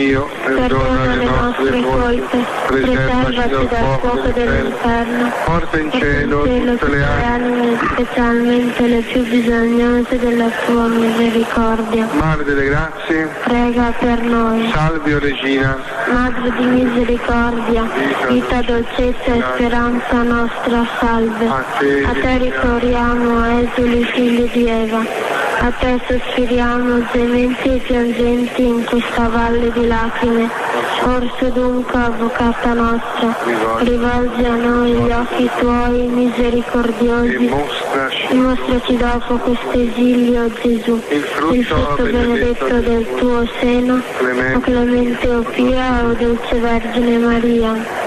Dio, perdona le nostre colpe, preservaci dal fuoco dell'inferno, porta in cielo tutte le anime, specialmente le più bisognose della tua misericordia. Madre delle grazie, prega per noi. Salve, o Regina, Madre di misericordia, vita, dolcezza e speranza nostra, salve. A te ricorriamo, esuli figli di Eva, a te sospiriamo, gementi e piangenti in questa valle di lacrime. Orso dunque, avvocata nostra, rivolgi a noi gli occhi tuoi misericordiosi e mostraci dopo questo esilio, Gesù, il frutto benedetto del tuo seno, o clemente o pia, o dolce Vergine Maria.